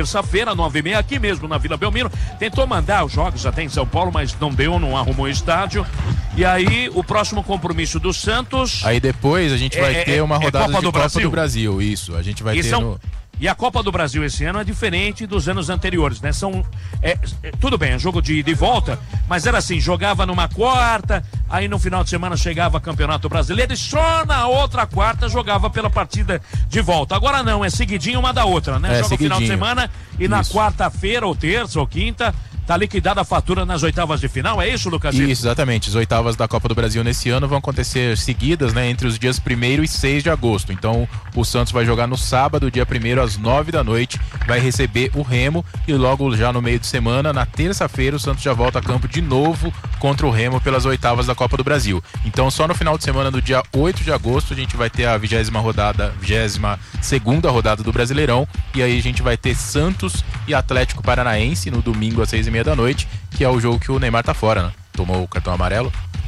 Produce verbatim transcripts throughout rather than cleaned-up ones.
terça-feira, nove e meia, aqui mesmo na Vila Belmiro. Tentou mandar os jogos até em São Paulo, mas não deu, não arrumou estádio. E aí, o próximo compromisso do Santos... Aí depois a gente vai é, ter uma é, rodada é Copa de do Copa Brasil. do Brasil, isso. A gente vai e ter são... no... E a Copa do Brasil esse ano é diferente dos anos anteriores, né? São, é, é, tudo bem, é jogo de ida e volta, mas era assim, jogava numa quarta, aí no final de semana chegava Campeonato Brasileiro e só na outra quarta jogava pela partida de volta. Agora não, é seguidinho uma da outra, né? É, Joga o final de seguidinho. semana e na quarta-feira, ou terça, ou quinta, tá liquidada a fatura nas oitavas de final, é isso, Lucas? Isso, exatamente. As oitavas da Copa do Brasil nesse ano vão acontecer seguidas, né, entre os dias primeiro e seis de agosto. Então, o Santos vai jogar no sábado, dia primeiro, às nove da noite, vai receber o Remo e logo já no meio de semana, na terça-feira, o Santos já volta a campo de novo contra o Remo pelas oitavas da Copa do Brasil. Então, só no final de semana do dia oito de agosto, a gente vai ter a vigésima rodada, vigésima segunda rodada do Brasileirão, e aí a gente vai ter Santos e Atlético Paranaense no domingo às seis e meia da noite, que é o jogo que o Neymar tá fora, né? Tomou o cartão amarelo.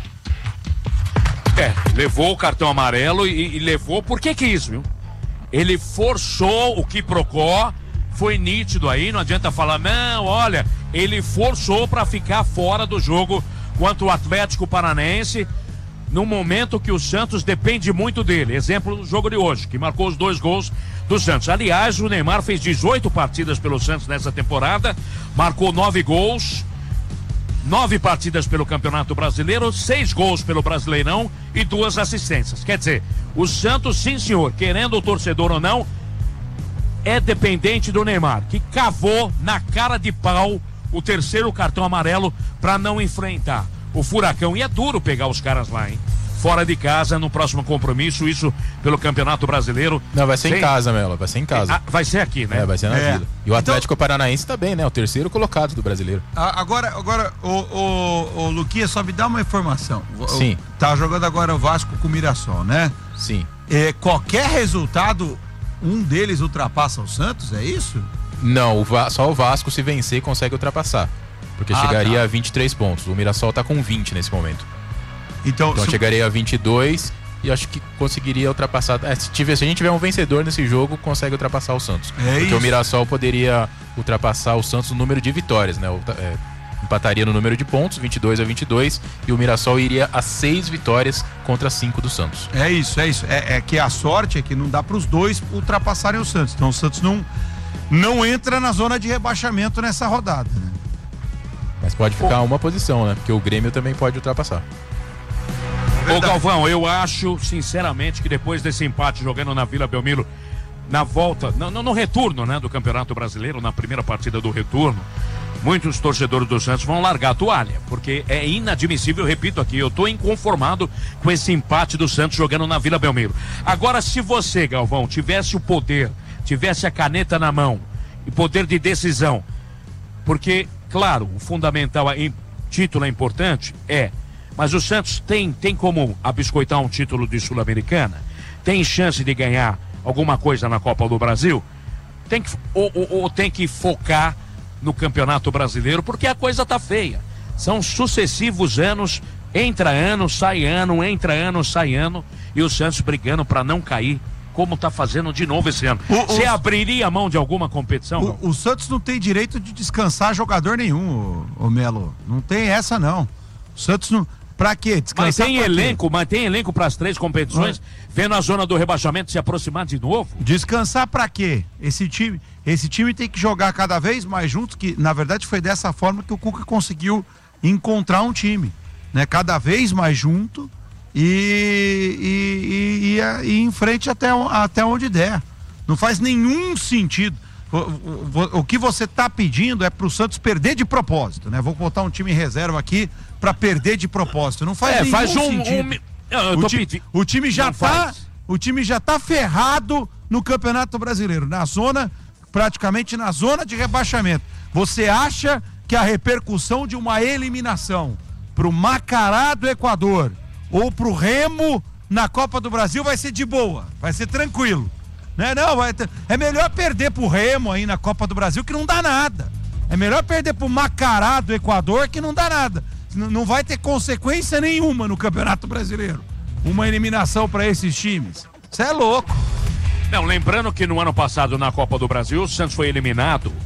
É, levou o cartão amarelo e, e levou porque quis, viu? Ele forçou o quiprocó, foi nítido aí, não adianta falar, não, olha, ele forçou pra ficar fora do jogo contra o Atlético Paranaense, no momento que o Santos depende muito dele. Exemplo do jogo de hoje, que marcou os dois gols do Santos. Aliás, o Neymar fez dezoito partidas pelo Santos nessa temporada, marcou nove gols, nove partidas pelo Campeonato Brasileiro, seis gols pelo Brasileirão e duas assistências. Quer dizer, o Santos, sim senhor, querendo o torcedor ou não, é dependente do Neymar, que cavou na cara de pau o terceiro cartão amarelo para não enfrentar o Furacão. E é duro pegar os caras lá, hein? Fora de casa, no próximo compromisso, isso pelo Campeonato Brasileiro. Não, vai ser Sem... em casa, Melo, vai ser em casa. Ah, vai ser aqui, né? É, vai ser na É. Vila. E o Atlético então... Paranaense tá bem, né? O terceiro colocado do Brasileiro. Ah, agora, agora o, o, o Luquinha, só me dá uma informação. Sim. O, tá jogando agora o Vasco com o Mirassol, né? Sim. É, qualquer resultado, um deles ultrapassa o Santos, é isso? Não, o Va... só o Vasco, se vencer, consegue ultrapassar. Porque Ah, chegaria tá. a vinte e três pontos. O Mirassol tá com vinte nesse momento. Então, Então se... chegaria a vinte e dois e acho que conseguiria ultrapassar. É, se, tiver, se a gente tiver um vencedor nesse jogo, consegue ultrapassar o Santos. É Porque isso. o Mirassol poderia ultrapassar o Santos no número de vitórias, né? O, é, empataria no número de pontos, vinte e dois a vinte e dois, e o Mirassol iria a seis vitórias contra cinco do Santos. É isso, é isso. É, é que a sorte é que não dá para os dois ultrapassarem o Santos. Então o Santos não, não entra na zona de rebaixamento nessa rodada, né? Mas pode ficar uma posição, né? Porque o Grêmio também pode ultrapassar. Ô Galvão, eu acho, sinceramente, que depois desse empate jogando na Vila Belmiro, na volta, no, no, no retorno, né, do Campeonato Brasileiro, na primeira partida do retorno, muitos torcedores do Santos vão largar a toalha, porque é inadmissível, repito aqui, eu tô inconformado com esse empate do Santos jogando na Vila Belmiro. Agora, se você, Galvão, tivesse o poder, tivesse a caneta na mão e poder de decisão, porque, claro, o fundamental, em título é importante, é, mas o Santos tem, tem como abiscoitar um título de Sul-Americana? Tem chance de ganhar alguma coisa na Copa do Brasil? Tem que, ou, ou, ou tem que focar no Campeonato Brasileiro, porque a coisa tá feia. São sucessivos anos, entra ano, sai ano, entra ano, sai ano, e o Santos brigando para não cair, como tá fazendo de novo esse ano. Você o... abriria a mão de alguma competição? O, o Santos não tem direito de descansar jogador nenhum, o, o Melo. Não tem essa, não. O Santos não... Pra quê? Descansar. Mas tem pra elenco, quê? mas tem elenco para as três competições, ah. vendo a zona do rebaixamento se aproximar de novo? Descansar pra quê? Esse time, esse time tem que jogar cada vez mais juntos, que na verdade foi dessa forma que o Cuca conseguiu encontrar um time, né? Cada vez mais junto e, e, e, e, e em frente até, até onde der. Não faz nenhum sentido. O, o, o que você tá pedindo é pro Santos perder de propósito, né? Vou botar um time em reserva aqui pra perder de propósito. Não faz é, nenhum faz um, sentido. um... Eu, eu o, ti, o time já Não tá faz. o time já tá ferrado no Campeonato Brasileiro, na zona, praticamente na zona de rebaixamento. Você acha que a repercussão de uma eliminação pro Macará do Equador ou pro Remo na Copa do Brasil vai ser de boa, vai ser tranquilo, né? Não, vai ter... é melhor perder pro Remo aí na Copa do Brasil, que não dá nada. É melhor perder pro Macará do Equador, que não dá nada. N- não vai ter consequência nenhuma no Campeonato Brasileiro. Uma eliminação para esses times. Isso é louco. Não, lembrando que no ano passado na Copa do Brasil o Santos foi eliminado